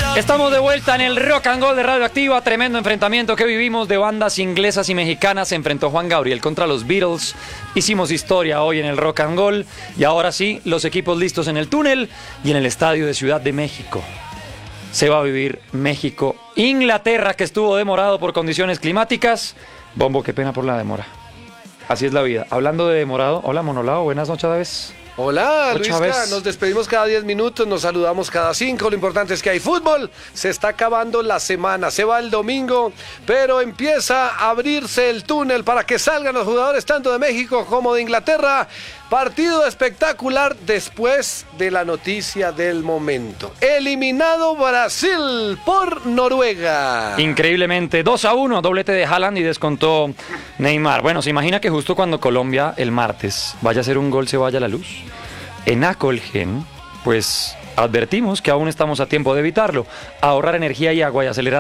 Estamos de vuelta en el Rock and Roll de Radioactiva. Tremendo enfrentamiento que vivimos de bandas inglesas y mexicanas. Se enfrentó Juan Gabriel contra los Beatles. Hicimos historia hoy en el Rock and Roll. Y ahora sí, los equipos listos en el túnel y en el estadio de Ciudad de México. Se va a vivir México-Inglaterra, que estuvo demorado por condiciones climáticas. Bombo, qué pena por la demora. Así es la vida. Hablando de demorado, hola Monolao, buenas noches otra vez. Hola, Otra Luisca, vez. nos despedimos cada 10 minutos, nos saludamos cada 5, lo importante es que hay fútbol, se está acabando la semana, se va el domingo, pero empieza a abrirse el túnel para que salgan los jugadores tanto de México como de Inglaterra. Partido espectacular después de la noticia del momento. Eliminado Brasil por Noruega. Increíblemente, 2-1, doblete de Haaland y descontó Neymar. Bueno, se imagina que justo cuando Colombia el martes vaya a hacer un gol se vaya la luz. En Acolgen, pues advertimos que aún estamos a tiempo de evitarlo, ahorrar energía y agua y acelerar